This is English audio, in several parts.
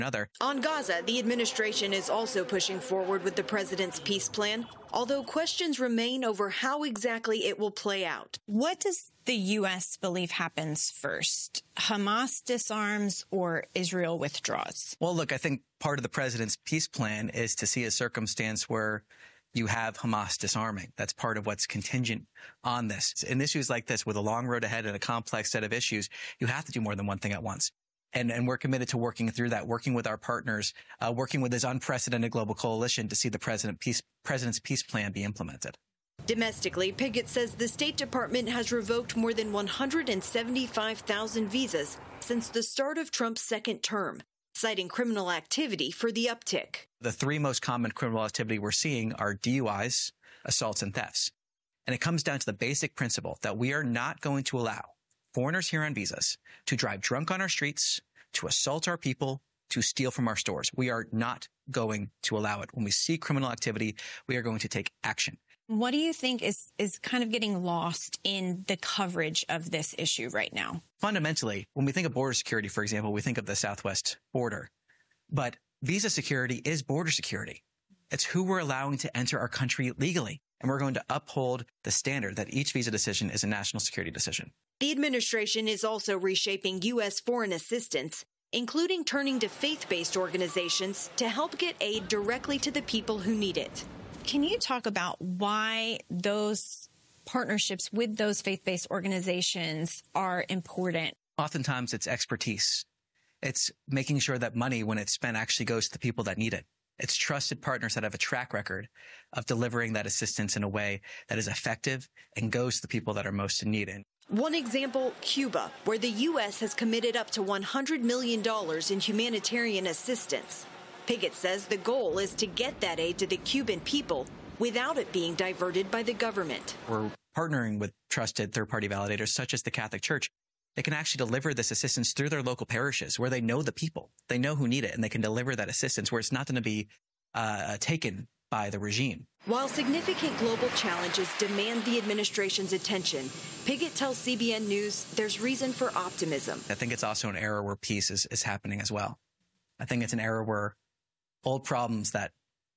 another. On Gaza, the administration is also pushing forward with the president's peace plan, although questions remain over how exactly it will play out. What does the U.S. believe happens first? Hamas disarms or Israel withdraws? Well, look, I think part of the president's peace plan is to see a circumstance where you have Hamas disarming. That's part of what's contingent on this. In issues like this, with a long road ahead and a complex set of issues, you have to do more than one thing at once. And we're committed to working through that, working with our partners, working with this unprecedented global coalition to see the president's peace plan be implemented. Domestically, Piggott says the State Department has revoked more than 175,000 visas since the start of Trump's second term, citing criminal activity for the uptick. The three most common criminal activity we're seeing are DUIs, assaults, and thefts. And it comes down to the basic principle that we are not going to allow foreigners here on visas to drive drunk on our streets, to assault our people, to steal from our stores. We are not going to allow it. When we see criminal activity, we are going to take action. What do you think is kind of getting lost in the coverage of this issue right now? Fundamentally, when we think of border security, for example, we think of the southwest border. But visa security is border security. It's who we're allowing to enter our country legally. And we're going to uphold the standard that each visa decision is a national security decision. The administration is also reshaping U.S. foreign assistance, including turning to faith-based organizations to help get aid directly to the people who need it. Can you talk about why those partnerships with those faith-based organizations are important? Oftentimes, it's expertise. It's making sure that money, when it's spent, actually goes to the people that need it. It's trusted partners that have a track record of delivering that assistance in a way that is effective and goes to the people that are most in need. One example, Cuba, where the U.S. has committed up to $100 million in humanitarian assistance. Piggott says the goal is to get that aid to the Cuban people without it being diverted by the government. We're partnering with trusted third-party validators, such as the Catholic Church. They can actually deliver this assistance through their local parishes where they know the people. They know who need it, and they can deliver that assistance where it's not going to be taken by the regime. While significant global challenges demand the administration's attention, Piggott tells CBN News there's reason for optimism. I think it's also an era where peace is happening as well. I think it's an era where old problems that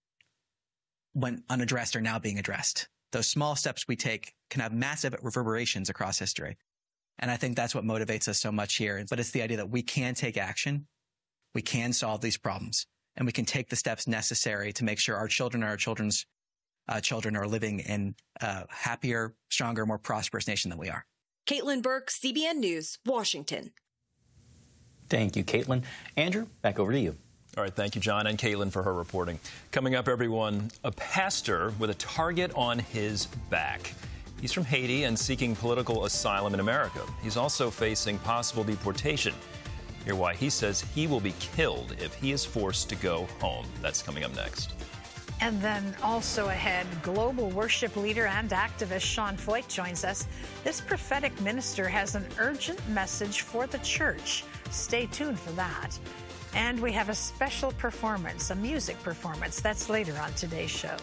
went unaddressed are now being addressed. Those small steps we take can have massive reverberations across history. And I think that's what motivates us so much here. But it's the idea that we can take action, we can solve these problems, and we can take the steps necessary to make sure our children and our children's children are living in a happier, stronger, more prosperous nation than we are. Caitlin Burke, CBN News, Washington. Thank you, Caitlin. Andrew, back over to you. All right, thank you, John, and Caitlin for her reporting. Coming up, everyone, a pastor with a target on his back. He's from Haiti and seeking political asylum in America. He's also facing possible deportation. Hear why he says he will be killed if he is forced to go home. That's coming up next. And then also ahead, global worship leader and activist Sean Feucht joins us. This prophetic minister has an urgent message for the church. Stay tuned for that. And we have a special performance, a music performance. That's later on today's show.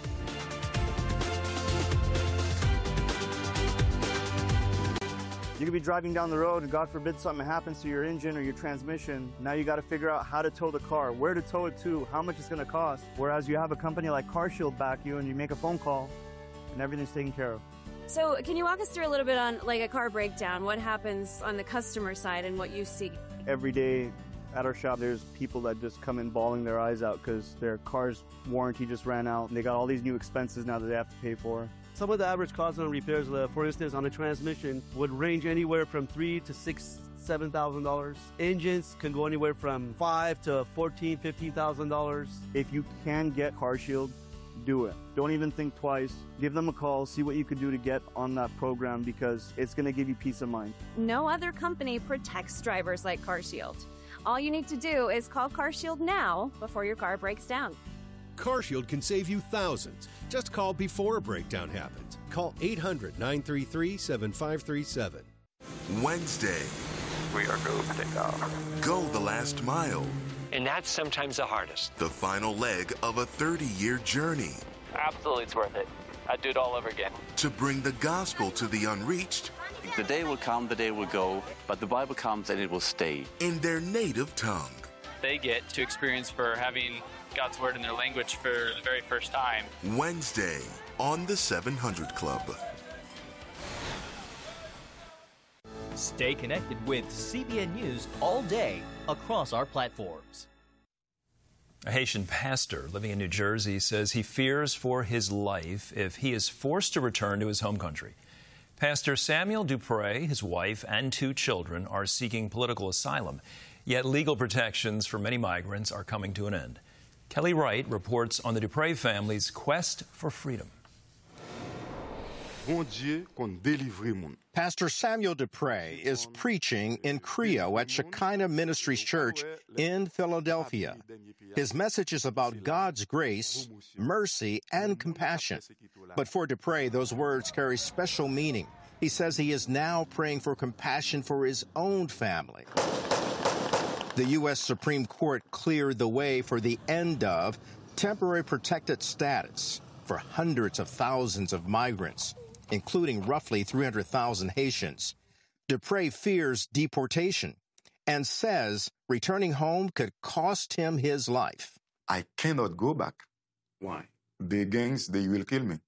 You could be driving down the road and God forbid something happens to your engine or your transmission. Now you got to figure out how to tow the car, where to tow it to, how much it's going to cost. Whereas you have a company like CarShield back you and you make a phone call and everything's taken care of. So can you walk us through a little bit on like a car breakdown? What happens on the customer side and what you see? Every day at our shop, there's people that just come in bawling their eyes out because their car's warranty just ran out and they got all these new expenses now that they have to pay for. Some of the average costs on repairs, for instance, on a transmission would range anywhere from $3,000 to $7,000. Engines can go anywhere from $5,000 to $14,000, $15,000. If you can get CarShield, do it. Don't even think twice. Give them a call, see what you could do to get on that program because it's going to give you peace of mind. No other company protects drivers like CarShield. All you need to do is call CarShield now before your car breaks down. CarShield can save you thousands. Just call before a breakdown happens. Call 800-933-7537. Wednesday. We are go to take off. Go the last mile. And that's sometimes the hardest. The final leg of a 30-year journey. Absolutely, it's worth it. I'd do it all over again. To bring the gospel to the unreached. The day will come, the day will go, but the Bible comes and it will stay. In their native tongue. they get to experience for having God's Word in their language for the very first time. Wednesday on the 700 Club. Stay connected with CBN News all day across our platforms. A Haitian pastor living in New Jersey says he fears for his life if he is forced to return to his home country. Pastor Samuel Dupre, his wife, and 2 children are seeking political asylum, yet legal protections for many migrants are coming to an end. Kelly Wright reports on the Dupre family's quest for freedom. Pastor Samuel Dupre is preaching in Creole at Shekinah Ministries Church in Philadelphia. His message is about God's grace, mercy, and compassion. But for Dupre, those words carry special meaning. He says he is now praying for compassion for his own family. The U.S. Supreme Court cleared the way for the end of temporary protected status for hundreds of thousands of migrants, including roughly 300,000 Haitians. Dupre fears deportation and says returning home could cost him his life. I cannot go back. Why? The gangs, they will kill me.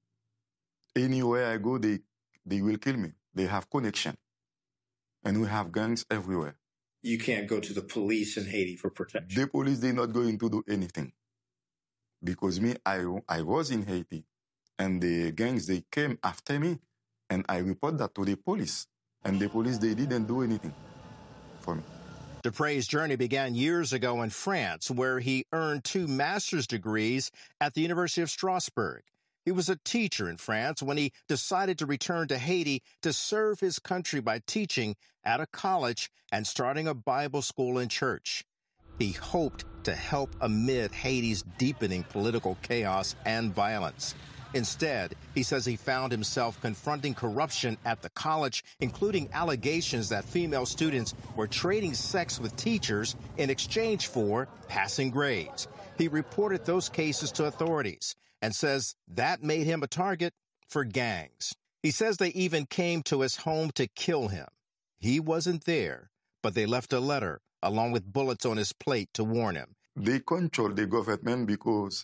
Anywhere I go, they will kill me. They have connection. And we have gangs everywhere. You can't go to the police in Haiti for protection. The police, they're not going to do anything. Because I was in Haiti, and the gangs, they came after me, and I report that to the police. And the police, they didn't do anything for me. Dupre's journey began years ago in France, where he earned 2 master's degrees at the University of Strasbourg. He was a teacher in France when he decided to return to Haiti to serve his country by teaching at a college and starting a Bible school and church. He hoped to help amid Haiti's deepening political chaos and violence. Instead, he says he found himself confronting corruption at the college, including allegations that female students were trading sex with teachers in exchange for passing grades. He reported those cases to authorities and says that made him a target for gangs. He says they even came to his home to kill him. He wasn't there, but they left a letter along with bullets on his plate to warn him. They control the government because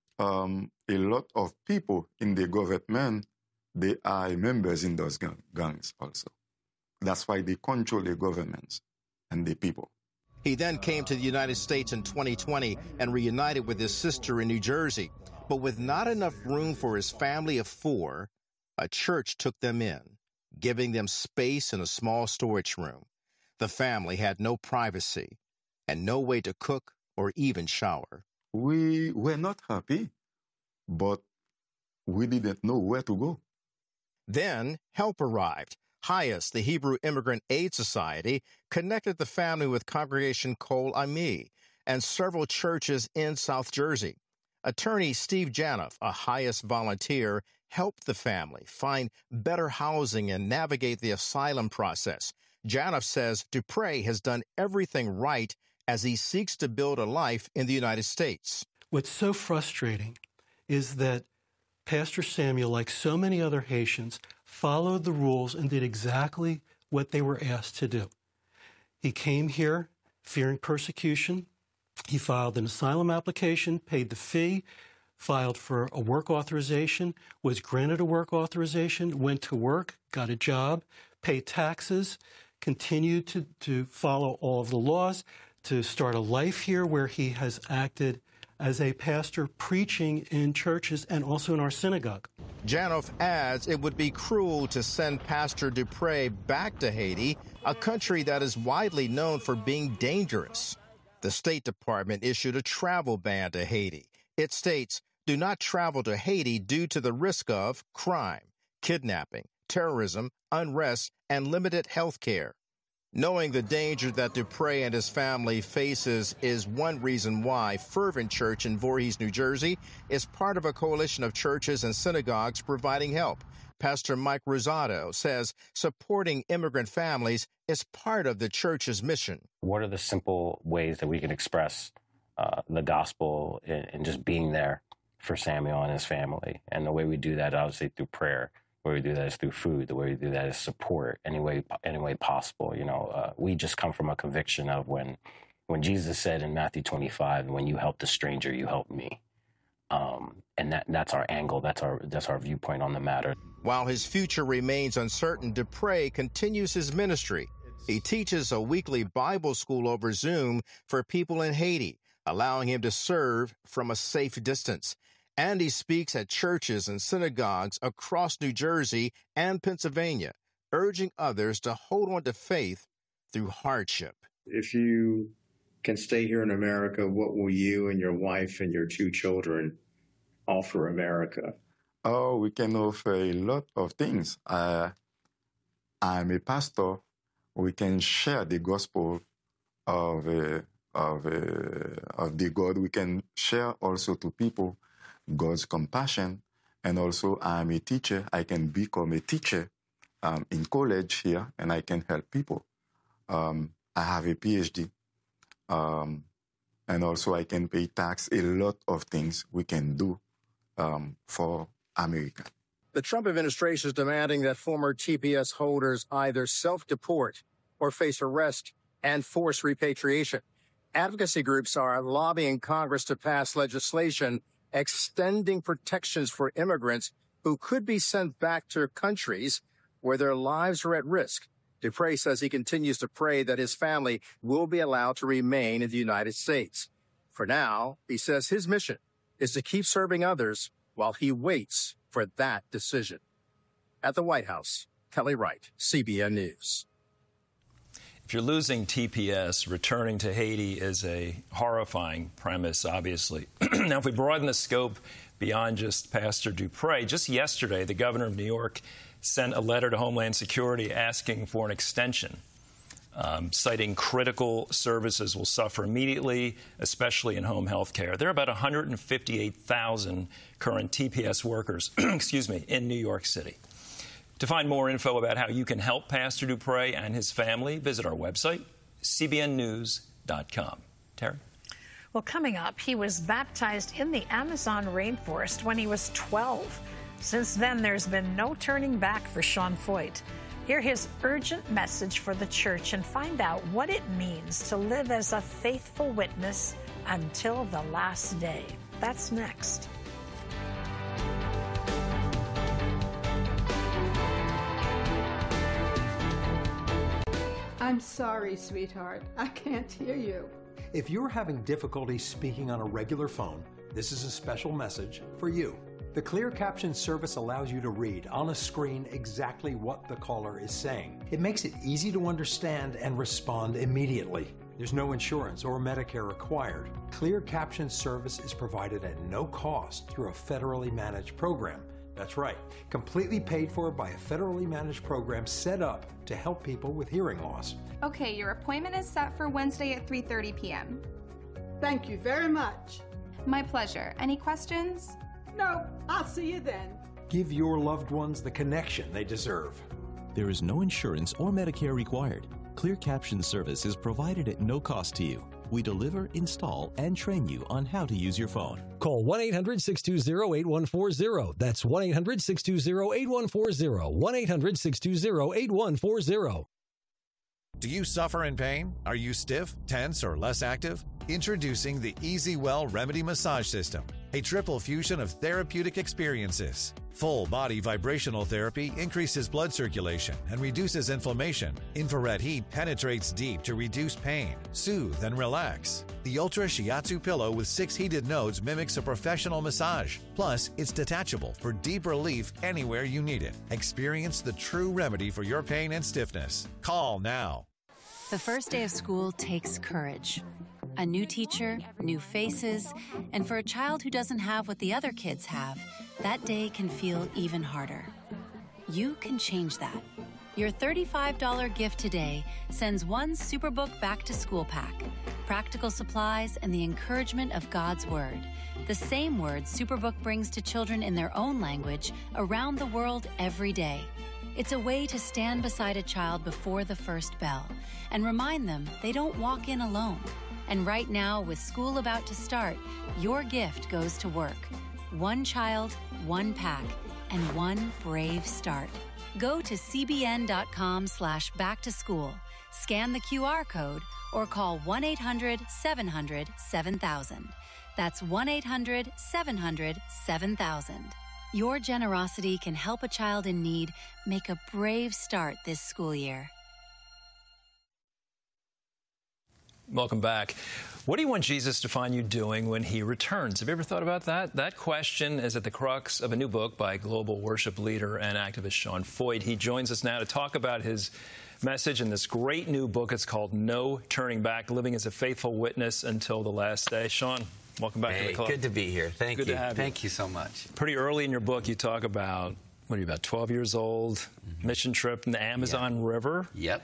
a lot of people in the government, they are members in those gangs also. That's why they control the governments and the people. He then came to the United States in 2020 and reunited with his sister in New Jersey. But with not enough room for his family of 4, a church took them in, giving them space in a small storage room. The family had no privacy and no way to cook or even shower. We were not happy, but we didn't know where to go. Then help arrived. HIAS, the Hebrew Immigrant Aid Society, connected the family with Congregation Kol Ami and several churches in South Jersey. Attorney Steve Janoff, a HIAS volunteer, helped the family find better housing and navigate the asylum process. Janoff says Dupre has done everything right as he seeks to build a life in the United States. What's so frustrating is that Pastor Samuel, like so many other Haitians, followed the rules and did exactly what they were asked to do. He came here fearing persecution. He filed an asylum application, paid the fee, filed for a work authorization, was granted a work authorization, went to work, got a job, paid taxes, continued to follow all of the laws, to start a life here where he has acted as a pastor preaching in churches and also in our synagogue. Janoff adds it would be cruel to send Pastor Dupre back to Haiti, a country that is widely known for being dangerous. The State Department issued a travel ban to Haiti. It states, do not travel to Haiti due to the risk of crime, kidnapping, terrorism, unrest, and limited health care. Knowing the danger that Dupre and his family faces is one reason why Fervent Church in Voorhees, New Jersey, is part of a coalition of churches and synagogues providing help. Pastor Mike Rosado says supporting immigrant families is part of the church's mission. What are the simple ways that we can express the gospel and just being there for Samuel and his family? And the way we do that, obviously, through prayer. The way we do that is through food. The way we do that is support any way possible. We just come from a conviction of when When Jesus said in Matthew 25, when you help the stranger, you help me. And that's our angle. That's our viewpoint on the matter. While his future remains uncertain, Dupre continues his ministry. He teaches a weekly Bible school over Zoom for people in Haiti, allowing him to serve from a safe distance. And he speaks at churches and synagogues across New Jersey and Pennsylvania, urging others to hold on to faith through hardship. If you can stay here in America, what will you and your wife and your 2 children offer America? Oh, we can offer a lot of things. I'm a pastor. We can share the gospel of the God. We can share also to people God's compassion. And also, I'm a teacher. I can become a teacher in college here, and I can help people. I have a PhD. And also I can pay tax. A lot of things we can do for America. The Trump administration is demanding that former TPS holders either self-deport or face arrest and forced repatriation. Advocacy groups are lobbying Congress to pass legislation extending protections for immigrants who could be sent back to countries where their lives are at risk. Dupre says he continues to pray that his family will be allowed to remain in the United States. For now, he says his mission is to keep serving others while he waits for that decision. At the White House, Kelly Wright, CBN News. If you're losing TPS, returning to Haiti is a horrifying premise, obviously. Now, if we broaden the scope beyond just Pastor Dupre, just yesterday, the governor of New York sent a letter to Homeland Security asking for an extension, citing critical services will suffer immediately, especially in home health care. There are about 158,000 current TPS workers in New York City. To find more info about how you can help Pastor Dupre and his family, visit our website, cbnnews.com. Terry? Well, coming up, he was baptized in the Amazon rainforest when he was 12. Since then, there's been no turning back for Sean Feucht. Hear his urgent message for the church and find out what it means to live as a faithful witness until the last day. That's next. I'm sorry, sweetheart. I can't hear you. If you're having difficulty speaking on a regular phone, this is a special message for you. The Clear Caption service allows you to read on a screen exactly what the caller is saying. It makes it easy to understand and respond immediately. There's no insurance or Medicare required. Clear Caption service is provided at no cost through a federally managed program. That's right, completely paid for by a federally managed program set up to help people with hearing loss. Okay, your appointment is set for Wednesday at 3:30 p.m. Thank you very much. My pleasure. Any questions? No, I'll see you then. Give your loved ones the connection they deserve. There is no insurance or Medicare required. Clear Caption service is provided at no cost to you. We deliver, install, and train you on how to use your phone. Call 1-800-620-8140. That's 1-800-620-8140. 1-800-620-8140. Do you suffer in pain? Are you stiff, tense, or less active? Introducing the EasyWell Remedy Massage System, a triple fusion of therapeutic experiences. Full body vibrational therapy increases blood circulation and reduces inflammation. Infrared heat penetrates deep to reduce pain, soothe, and relax. The Ultra Shiatsu pillow with 6 heated nodes mimics a professional massage. Plus, it's detachable for deep relief anywhere you need it. Experience the true remedy for your pain and stiffness. Call now. The first day of school takes courage. A new teacher, new faces, and for a child who doesn't have what the other kids have, that day can feel even harder. You can change that. Your $35 gift today sends one Superbook Back to School pack, practical supplies, and the encouragement of God's Word. The same words Superbook brings to children in their own language around the world every day. It's a way to stand beside a child before the first bell and remind them they don't walk in alone. And right now, with school about to start, your gift goes to work. One child, one pack, and one brave start. Go to cbn.com/backtoschool. Scan the QR code or call 1-800-700-7000. That's 1-800-700-7000. Your generosity can help a child in need make a brave start this school year. Welcome back. What do you want Jesus to find you doing when he returns? Have you ever thought about that? That question is at the crux of a new book by global worship leader and activist Sean Feucht. He joins us now to talk about his message in this great new book. It's called No Turning Back, Living as a Faithful Witness Until the Last Day. Sean, welcome back to the club. Good to be here. Thank you. Good to have you. Thank you so much. Pretty early in your book, you talk about, what are you, about 12 years old, mission trip in the Amazon River. Yep.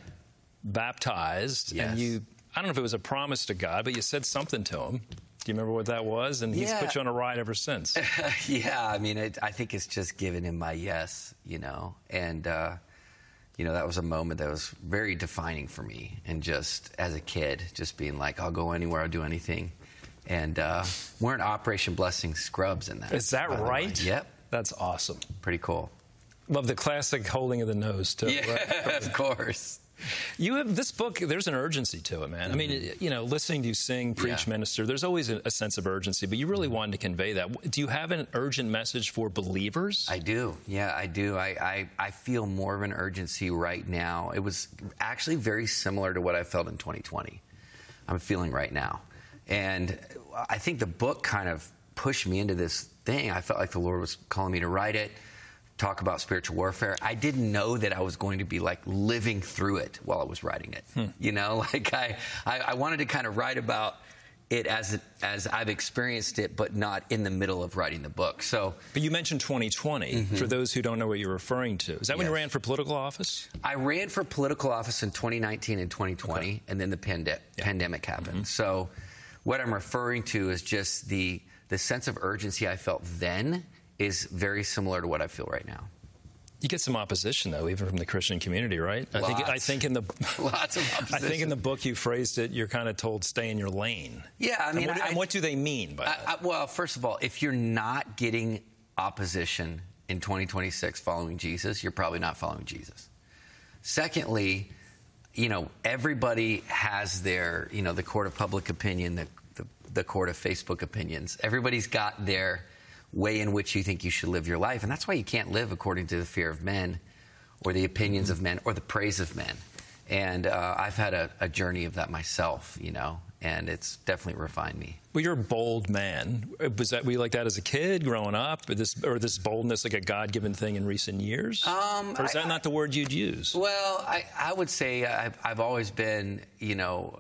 Baptized. Yes. And you, I don't know if it was a promise to God, but you said something to him. Do you remember what that was? And he's put you on a ride ever since. Yeah, I mean, I think it's just giving him my yes, you know. And, you know, that was a moment that was very defining for me. And just as a kid, just being like, I'll go anywhere, I'll do anything. And we're in Operation Blessing scrubs in that. Is that right? Yep. That's awesome. Pretty cool. Love the classic holding of the nose, too. Yeah, right? Of course. You have this book, there's an urgency to it, man. I mean, you know, listening to you sing, preach, minister, there's always a sense of urgency, but you really wanted to convey that. Do you have an urgent message for believers? I do. Yeah, I do. I feel more of an urgency right now. It was actually very similar to what I felt in 2020. I'm feeling right now. And I think the book kind of pushed me into this thing. I felt like the Lord was calling me to write it, talk about spiritual warfare. I didn't know that I was going to be like living through it while I was writing it. You know, like I wanted to kind of write about it as I've experienced it, but not in the middle of writing the book. So, but you mentioned 2020. For those who don't know what you're referring to, is that when you ran for political office? I ran for political office in 2019 and 2020, and then the pandemic happened. So, what I'm referring to is just the sense of urgency I felt then is very similar to what I feel right now. You get some opposition, though, even from the Christian community, right? I think in the lots of opposition. I think in the book you phrased it, you're kind of told stay in your lane. Yeah, I mean, and what do they mean by that? Well, first of all, if you're not getting opposition in 2026 following Jesus, you're probably not following Jesus. Secondly, you know, everybody has their, you know, the court of public opinion, the court of Facebook opinions. Everybody's got their way in which you think you should live your life. And that's why you can't live according to the fear of men or the opinions of men or the praise of men. And I've had a journey of that myself, you know, and it's definitely refined me. Well, you're a bold man. Were you like that as a kid growing up? Or this boldness like a God-given thing in recent years? Or is that not the word you'd use? Well, I would say I've always been, you know,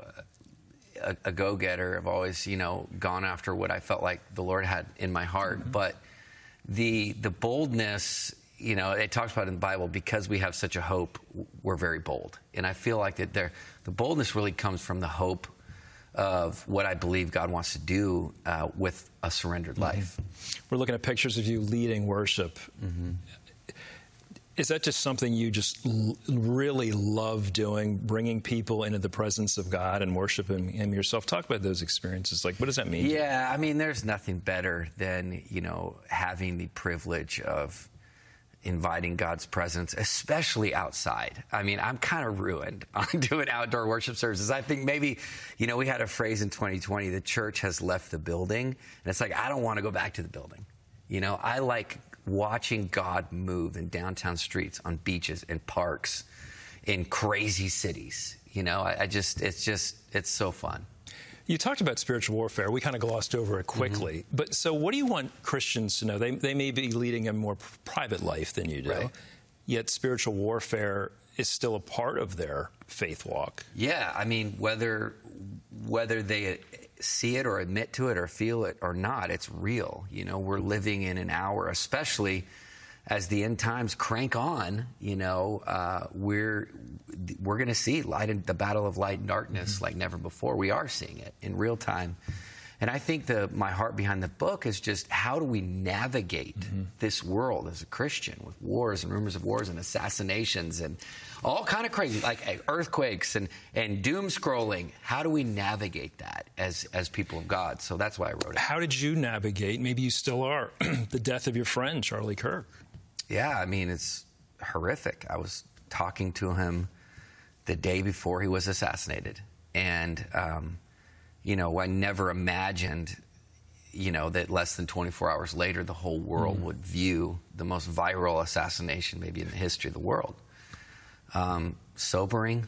a go-getter. I've always, you know, gone after what I felt like the Lord had in my heart. But the boldness, you know, it talks about in the Bible, because we have such a hope, we're very bold. And I feel like that the boldness really comes from the hope of what I believe God wants to do with a surrendered life. We're looking at pictures of you leading worship. Is that just something you just really love doing, bringing people into the presence of God and worshiping Him yourself? Talk about those experiences. Like, what does that mean? Yeah, I mean, there's nothing better than, you know, having the privilege of inviting God's presence, especially outside. I mean, I'm kind of ruined on doing outdoor worship services. I think maybe, you know, we had a phrase in 2020, the church has left the building. And it's like, I don't want to go back to the building. You know, I like watching God move in downtown streets, on beaches, in parks, in crazy cities. You know, it's so fun. You talked about spiritual warfare. We kind of glossed over it quickly. But so what do you want Christians to know? They may be leading a more private life than you do, yet spiritual warfare is still a part of their faith walk. Yeah, I mean, whether they see it or admit to it or feel it or not, it's real. You know, we're living in an hour, especially as the end times crank on, you know, we're going to see the battle of light and darkness like never before. We are seeing it in real time. And I think my heart behind the book is just how do we navigate this world as a Christian with wars and rumors of wars and assassinations and all kind of crazy, like earthquakes and doom scrolling. How do we navigate that as people of God? So that's why I wrote it. How did you navigate, maybe you still are, the death of your friend, Charlie Kirk? Yeah, I mean, it's horrific. I was talking to him the day before he was assassinated. And, I never imagined, that less than 24 hours later, the whole world would view the most viral assassination maybe in the history of the world. Sobering,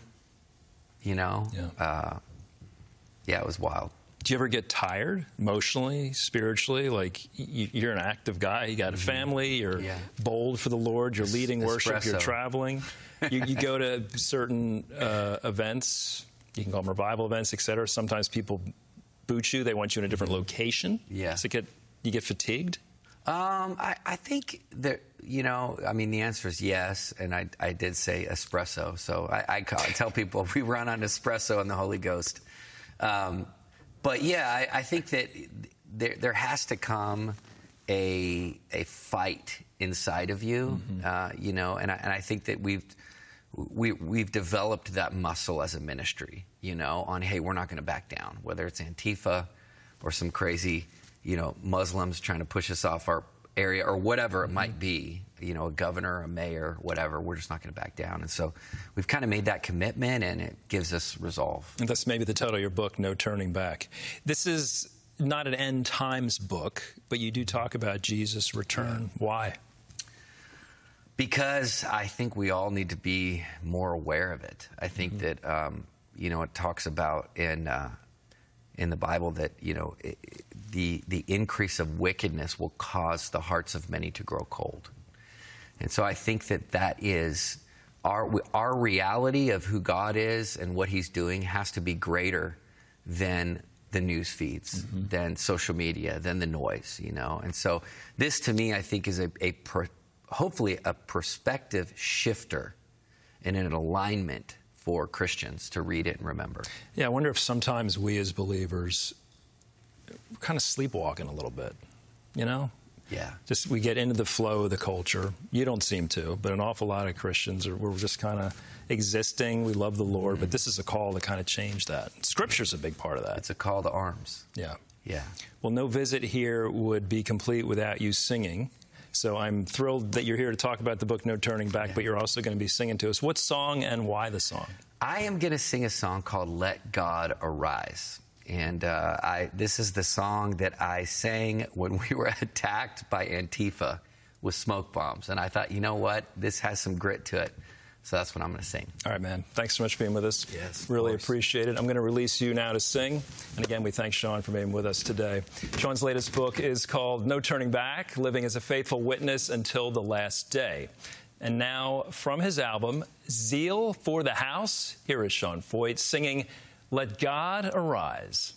Yeah, it was wild. Do you ever get tired emotionally, spiritually? Like, you're an active guy, you got a family, you're bold for the Lord, you're leading worship, you're traveling. You go to certain events, you can call them revival events, etc. Sometimes people boot you, they want you in a different location. Yeah. So you get fatigued? I think that, the answer is yes, and I did say espresso. So I tell people we run on espresso and the Holy Ghost. But yeah, I think that there has to come a fight inside of you, and I think that we've developed that muscle as a ministry, on, hey, we're not going to back down, whether it's Antifa or some crazy, Muslims trying to push us off our area or whatever it might be, a governor, a mayor, whatever, we're just not going to back down. And so we've kind of made that commitment, and it gives us resolve. And that's maybe the title of your book, No Turning Back. This is not an end times book, but you do talk about Jesus' return. Why? Because I think we all need to be more aware of it. I think that, it talks about in the Bible that, the increase of wickedness will cause the hearts of many to grow cold. And so I think that is our reality of who God is and what he's doing has to be greater than the news feeds, than social media, than the noise, And so this, to me, I think is hopefully a perspective shifter and an alignment for Christians to read it and remember. Yeah, I wonder if sometimes we as believers kind of sleepwalking a little bit, Yeah. Just we get into the flow of the culture. You don't seem to, but an awful lot of Christians we're just kind of existing. We love the Lord, but this is a call to kind of change that. Scripture's a big part of that. It's a call to arms. Yeah. Yeah. Well, no visit here would be complete without you singing. So I'm thrilled that you're here to talk about the book, No Turning Back, but you're also going to be singing to us. What song and why the song? I am going to sing a song called Let God Arise. And this is the song that I sang when we were attacked by Antifa with smoke bombs. And I thought, you know what? This has some grit to it. So that's what I'm going to sing. All right, man. Thanks so much for being with us. Yes. Really appreciate it. I'm going to release you now to sing. And again, we thank Sean for being with us today. Sean's latest book is called No Turning Back, Living as a Faithful Witness Until the Last Day. And now, from his album, Zeal for the House, here is Sean Feucht singing Let God Arise.